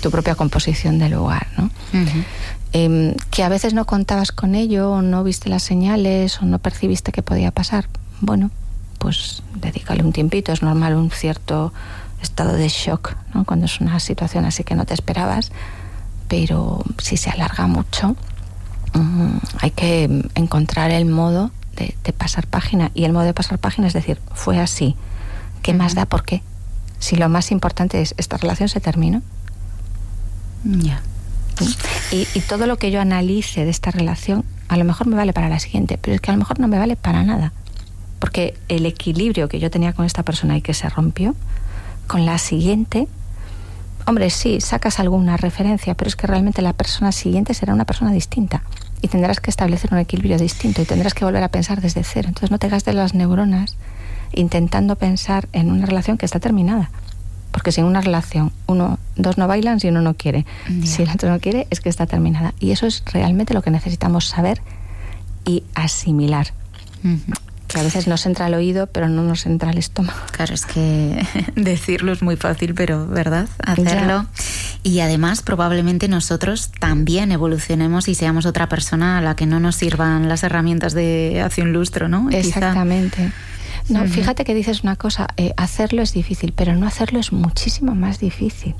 tu propia composición del lugar, ¿no? Que a veces no contabas con ello, o no viste las señales, o no percibiste que podía pasar. Bueno, pues dedícale un tiempito. Es normal un cierto estado de shock, ¿no? Cuando es una situación así que no te esperabas, pero si se alarga mucho, hay que encontrar el modo de pasar página. Y el modo de pasar página es decir, fue así, ¿qué más da? ¿Por qué? Si lo más importante es, esta relación se terminó. Ya. Y todo lo que yo analice de esta relación a lo mejor me vale para la siguiente, pero es que a lo mejor no me vale para nada, porque el equilibrio que yo tenía con esta persona y que se rompió, con la siguiente, hombre, sí, sacas alguna referencia, pero es que realmente la persona siguiente será una persona distinta y tendrás que establecer un equilibrio distinto y tendrás que volver a pensar desde cero. Entonces no te gastes las neuronas intentando pensar en una relación que está terminada. Porque si en una relación dos no bailan si uno no quiere. Yeah. Si el otro no quiere, es que está terminada. Y eso es realmente lo que necesitamos saber y asimilar. Que a veces nos entra al oído, pero no nos entra al estómago. Claro, es que decirlo es muy fácil, pero ¿verdad? Hacerlo. Ya. Y además, probablemente nosotros también evolucionemos y seamos otra persona a la que no nos sirvan las herramientas de hace un lustro, ¿no? Exactamente. Quizá... No, fíjate que dices una cosa, hacerlo es difícil, pero no hacerlo es muchísimo más difícil.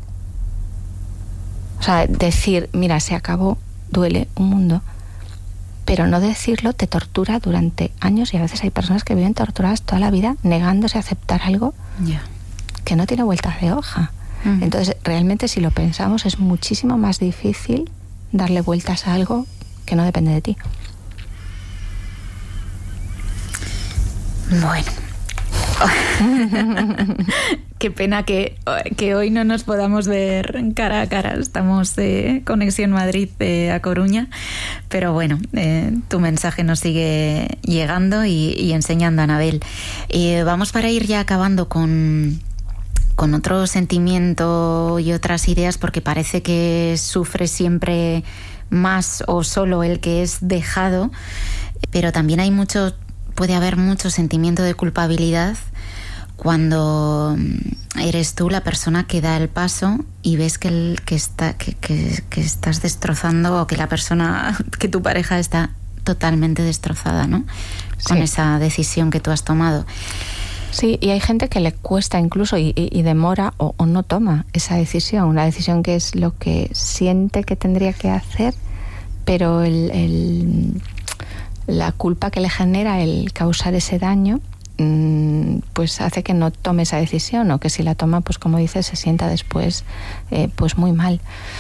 O sea, decir, mira, se acabó, duele un mundo, pero no decirlo te tortura durante años y a veces hay personas que viven torturadas toda la vida negándose a aceptar algo que no tiene vueltas de hoja. Entonces, realmente si lo pensamos es muchísimo más difícil darle vueltas a algo que no depende de ti. Bueno, qué pena que hoy no nos podamos ver cara a cara. Estamos de Conexión Madrid a Coruña, pero bueno, tu mensaje nos sigue llegando y enseñando, Anabel. Vamos para ir ya acabando con otro sentimiento y otras ideas, porque parece que sufre siempre más o solo el que es dejado, pero también puede haber mucho sentimiento de culpabilidad cuando eres tú la persona que da el paso y ves que estás destrozando, o que la persona, que tu pareja está totalmente destrozada, ¿no? Sí. Con esa decisión que tú has tomado. Sí, y hay gente que le cuesta incluso y demora o no toma esa decisión, una decisión que es lo que siente que tendría que hacer, pero la culpa que le genera el causar ese daño, pues hace que no tome esa decisión, o que si la toma, pues como dices, se sienta después pues muy mal.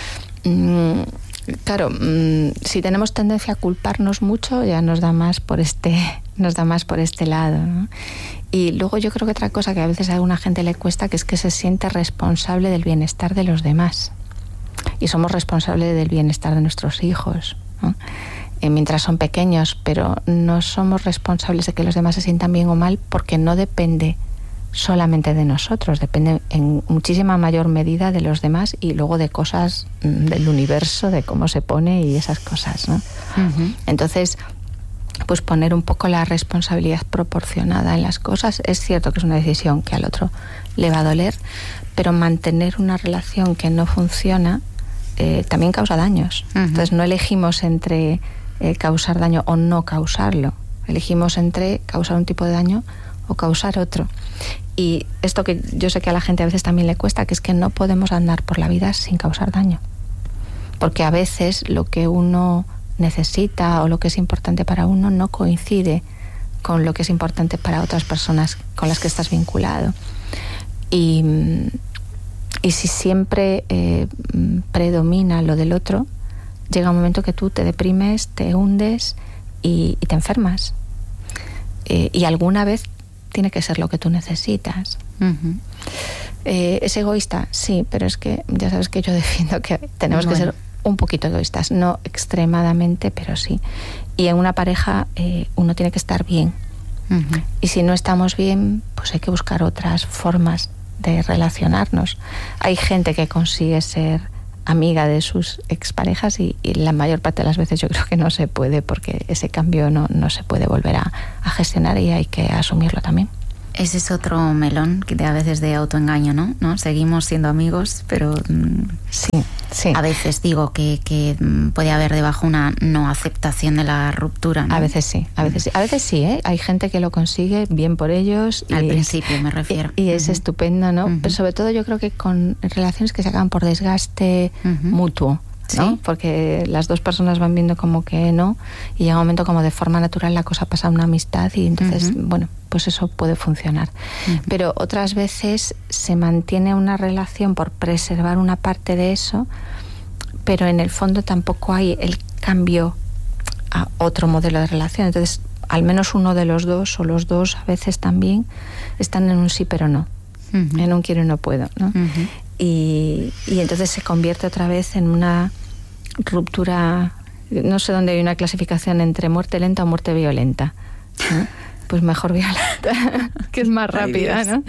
Claro, si tenemos tendencia a culparnos mucho, ya nos da más por este lado, ¿no? Y luego yo creo que otra cosa que a veces a alguna gente le cuesta, que es que se siente responsable del bienestar de los demás. Y somos responsables del bienestar de nuestros hijos, ¿no? Mientras son pequeños, pero no somos responsables de que los demás se sientan bien o mal, porque no depende solamente de nosotros, depende en muchísima mayor medida de los demás y luego de cosas del universo, de cómo se pone y esas cosas, ¿no? Entonces, pues poner un poco la responsabilidad proporcionada en las cosas. Es cierto que es una decisión que al otro le va a doler, pero mantener una relación que no funciona también causa daños. Entonces no elegimos entre causar daño o no causarlo, elegimos entre causar un tipo de daño o causar otro. Y esto que yo sé que a la gente a veces también le cuesta, que es que no podemos andar por la vida sin causar daño, porque a veces lo que uno necesita o lo que es importante para uno no coincide con lo que es importante para otras personas con las que estás vinculado. Y si siempre predomina lo del otro, llega un momento que tú te deprimes, te hundes y te enfermas. Y alguna vez tiene que ser lo que tú necesitas. ¿Es egoísta? Sí, pero es que ya sabes que yo defiendo que tenemos que ser un poquito egoístas, no extremadamente, pero sí. Y en una pareja uno tiene que estar bien. Y si no estamos bien, pues hay que buscar otras formas de relacionarnos. Hay gente que consigue ser amiga de sus exparejas y la mayor parte de las veces yo creo que no se puede, porque ese cambio no se puede volver a gestionar y hay que asumirlo también. Ese es otro melón que a veces de autoengaño, ¿no? Seguimos siendo amigos, pero sí, Sí. A veces digo que puede haber debajo una no aceptación de la ruptura, ¿no? A veces sí, a veces sí, ¿eh? Hay gente que lo consigue, bien por ellos. Al principio me refiero. Y es estupendo, ¿no? Pero sobre todo yo creo que con relaciones que se acaban por desgaste mutuo, ¿no? Sí. Porque las dos personas van viendo como que no, y llega un momento como de forma natural la cosa pasa a una amistad y entonces, bueno, pues eso puede funcionar. Pero otras veces se mantiene una relación por preservar una parte de eso, pero en el fondo tampoco hay el cambio a otro modelo de relación. Entonces, al menos uno de los dos, o los dos a veces también, están en un sí pero no, en un quiero y no puedo, ¿no? Y entonces se convierte otra vez en una ruptura. No sé dónde hay una clasificación entre muerte lenta o muerte violenta, ¿no? Pues mejor violenta, que es más rápida, ¿no?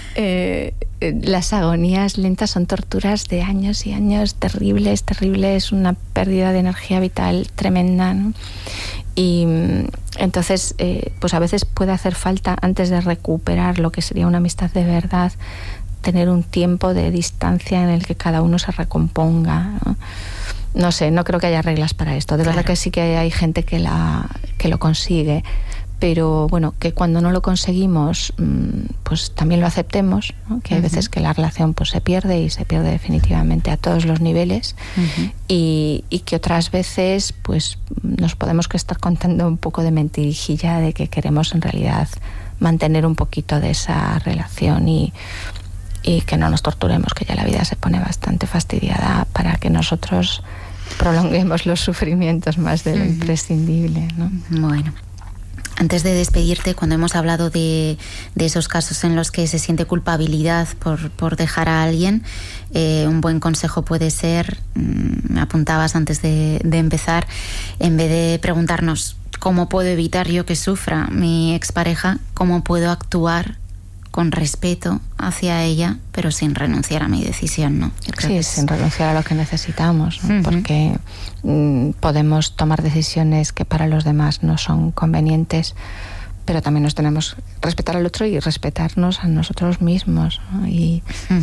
Las agonías lentas son torturas de años y años, terribles, una pérdida de energía vital tremenda, ¿no? Y entonces, pues a veces puede hacer falta, antes de recuperar lo que sería una amistad de verdad, tener un tiempo de distancia en el que cada uno se recomponga, ¿no? No sé, no creo que haya reglas para esto. De verdad que sí que hay gente que lo consigue, pero bueno, que cuando no lo conseguimos, pues también lo aceptemos, ¿no? Que hay veces que la relación pues se pierde, y se pierde definitivamente a todos los niveles, y que otras veces pues nos podemos que estar contando un poco de mentirijilla de que queremos en realidad mantener un poquito de esa relación y que no nos torturemos, que ya la vida se pone bastante fastidiada para que nosotros prolonguemos los sufrimientos más de lo imprescindible, ¿no? Bueno, antes de despedirte, cuando hemos hablado de esos casos en los que se siente culpabilidad por dejar a alguien, un buen consejo puede ser, me apuntabas antes de empezar, en vez de preguntarnos ¿cómo puedo evitar yo que sufra mi expareja?, ¿cómo puedo actuar con respeto hacia ella, pero sin renunciar a mi decisión, ¿no? Sí, sin renunciar a lo que necesitamos, ¿no? Porque podemos tomar decisiones que para los demás no son convenientes, pero también nos tenemos que respetar al otro y respetarnos a nosotros mismos, ¿no? Y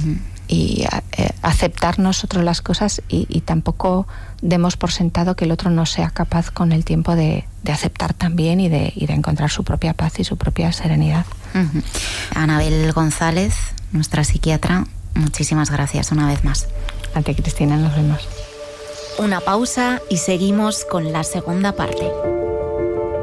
aceptar nosotros las cosas y tampoco demos por sentado que el otro no sea capaz con el tiempo de aceptar también y de encontrar su propia paz y su propia serenidad. Anabel González, nuestra psiquiatra, muchísimas gracias una vez más. A ti, Cristina, nos vemos. Una pausa y seguimos con la segunda parte.